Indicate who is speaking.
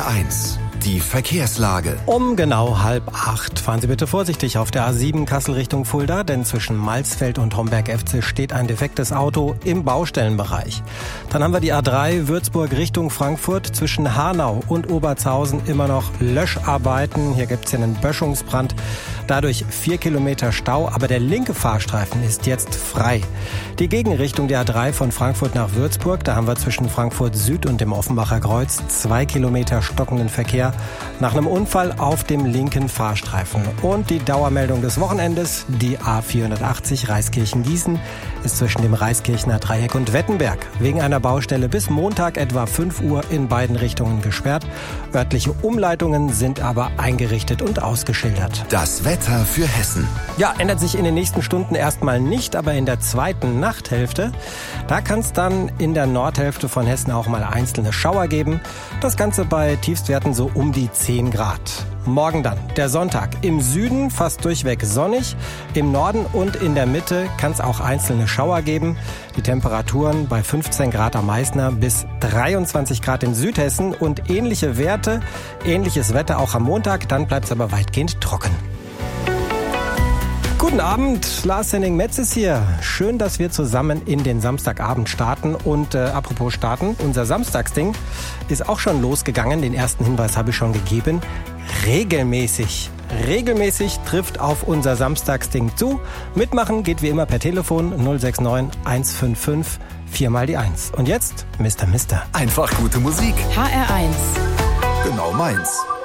Speaker 1: HR1, die Verkehrslage.
Speaker 2: Um genau 7:30 fahren Sie bitte vorsichtig auf der A7 Kassel Richtung Fulda, denn zwischen Malsfeld und Homberg-Efze steht ein defektes Auto im Baustellenbereich. Dann haben wir die A3 Würzburg Richtung Frankfurt, zwischen Hanau und Obertshausen immer noch Löscharbeiten. Hier gibt es einen Böschungsbrand, dadurch 4 Kilometer Stau, aber der linke Fahrstreifen ist jetzt frei. Die Gegenrichtung der A3 von Frankfurt nach Würzburg, da haben wir zwischen Frankfurt Süd und dem Offenbacher Kreuz 2 Kilometer stockenden Verkehr nach einem Unfall auf dem linken Fahrstreifen. Und die Dauermeldung des Wochenendes, die A480 Reiskirchen-Gießen, ist zwischen dem Reiskirchener Dreieck und Wettenberg wegen einer Baustelle bis Montag etwa 5 Uhr in beiden Richtungen gesperrt. Örtliche Umleitungen sind aber eingerichtet und ausgeschildert.
Speaker 1: Das Wetter für Hessen.
Speaker 2: Ja, ändert sich in den nächsten Stunden erstmal nicht, aber in der zweiten Nachthälfte, da kann es dann in der Nordhälfte von Hessen auch mal einzelne Schauer geben. Das Ganze bei Tiefstwerten so um die 10 Grad. Morgen dann, der Sonntag. Im Süden fast durchweg sonnig. Im Norden und in der Mitte kann es auch einzelne Schauer geben. Die Temperaturen bei 15 Grad am Meißner bis 23 Grad in Südhessen und ähnliche Werte, ähnliches Wetter auch am Montag. Dann bleibt es aber weitgehend trocken. Guten Abend, Lars Henning-Metz ist hier. Schön, dass wir zusammen in den Samstagabend starten. Und apropos starten, unser Samstagsding ist auch schon losgegangen. Den ersten Hinweis habe ich schon gegeben. Regelmäßig trifft auf unser Samstagsding zu. Mitmachen geht wie immer per Telefon 069 155 4 mal die 1. Und jetzt Mr.
Speaker 1: Einfach gute Musik.
Speaker 3: HR1.
Speaker 1: Genau meins.